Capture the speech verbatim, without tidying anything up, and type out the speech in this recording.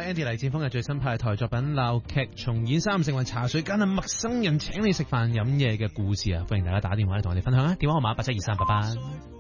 Andy 黎志峰嘅最新派台作品鬧劇重演三成為茶水間嘅陌生人請你食飯飲嘢嘅故事啊！歡迎大家打電話嚟同我哋分享啊！電話號碼八七二三八八。